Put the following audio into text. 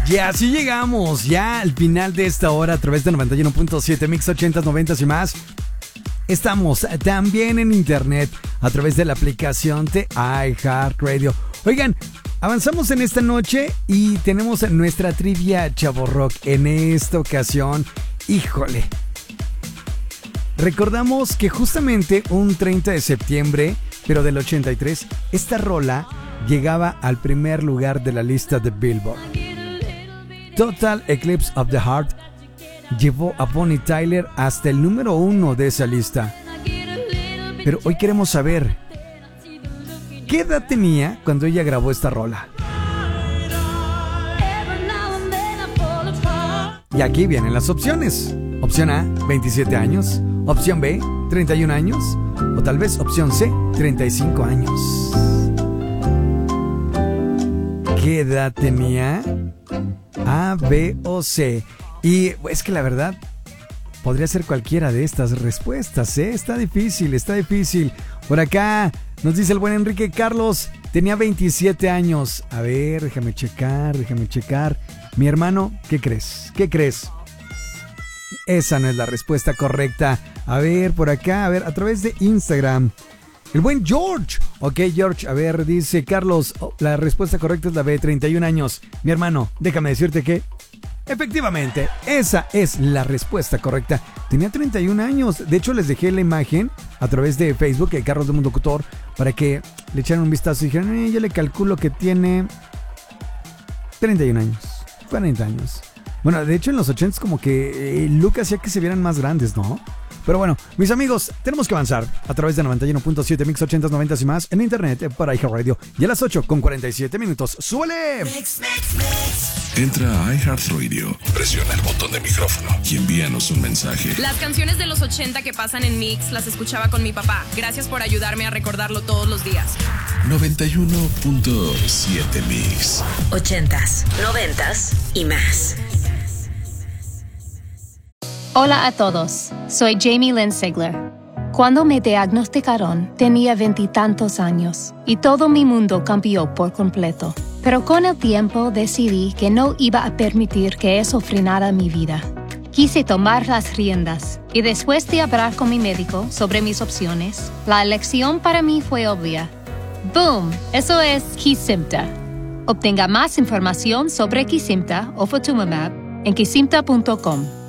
Y así llegamos ya al final de esta hora a través de 91.7 Mix 80s, 90s y más. Estamos también en internet a través de la aplicación de iHeartRadio. Oigan, avanzamos en esta noche y tenemos nuestra trivia Chavorrock. En esta ocasión, híjole, recordamos que justamente un 30 de septiembre, pero del 83, esta rola llegaba al primer lugar de la lista de Billboard. Total Eclipse of the Heart llevó a Bonnie Tyler hasta el número 1 de esa lista. Pero hoy queremos saber, ¿qué edad tenía cuando ella grabó esta rola? Y aquí vienen las opciones. Opción A, 27 años. Opción B, 31 años. O tal vez opción C, 35 años. ¿Qué edad tenía? A, B o C. Y es que la verdad, podría ser cualquiera de estas respuestas, ¿eh? Está difícil, está difícil. Por acá nos dice el buen Enrique Carlos, tenía 27 años. A ver, déjame checar. Mi hermano, ¿qué crees? ¿Qué crees? Esa no es la respuesta correcta. A ver, por acá, a ver, a través de Instagram. El buen George. Ok, George, a ver, dice Carlos, la respuesta correcta es la B, 31 años. Mi hermano, déjame decirte que efectivamente, esa es la respuesta correcta. Tenía 31 años. De hecho, les dejé la imagen a través de Facebook de Carlos de Mundo Locutor para que le echaran un vistazo y dijeran, yo le calculo que tiene 31 años, 40 años. Bueno, de hecho en los 80s como que Luke hacía que se vieran más grandes, ¿no? Pero bueno, mis amigos, tenemos que avanzar a través de 91.7 Mix 80s, 90s y más en internet para iHeartRadio. Y a las 8:47. ¡Súbele! Entra a iHeartRadio, presiona el botón de micrófono y envíanos un mensaje. Las canciones de los 80 que pasan en Mix las escuchaba con mi papá. Gracias por ayudarme a recordarlo todos los días. 91.7 Mix 80s, 90s y más. Hola a todos, soy Jamie Lynn Sigler. Cuando me diagnosticaron, tenía 20 y tantos años y todo mi mundo cambió por completo. Pero con el tiempo decidí que no iba a permitir que eso frenara mi vida. Quise tomar las riendas y después de hablar con mi médico sobre mis opciones, la elección para mí fue obvia. ¡Boom! Eso es Kesimpta. Obtenga más información sobre Kesimpta o Ofatumumab en kesimpta.com.